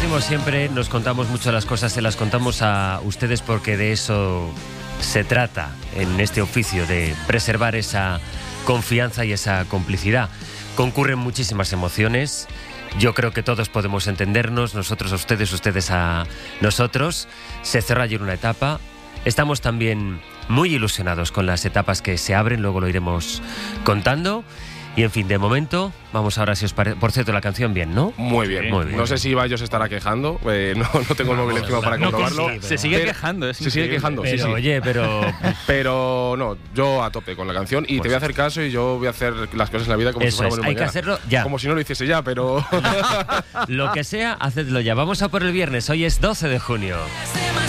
decimos siempre, nos contamos mucho las cosas, se las contamos a ustedes porque de eso se trata en este oficio, de preservar esa confianza y esa complicidad. Concurren muchísimas emociones. Yo creo que todos podemos entendernos, nosotros a ustedes, ustedes a nosotros. Se cerró ayer una etapa. Estamos también muy ilusionados con las etapas que se abren, luego lo iremos contando. Y en fin, de momento, vamos ahora, si os parece. Por cierto, la canción bien, ¿no? Muy bien. Muy bien. No sé si Ibai se estará quejando, no tengo el móvil encima para comprobarlo. Se sigue quejando, Se sigue quejando, Pero, sí. oye, Pero no, yo a tope con la canción y te voy a hacer caso y yo voy a hacer las cosas en la vida como si eso fuera es, bueno hay que mañana. hacerlo ya. Como si no lo hiciese ya, pero… Lo que sea, hacedlo ya. Vamos a por el viernes, hoy es 12 de junio.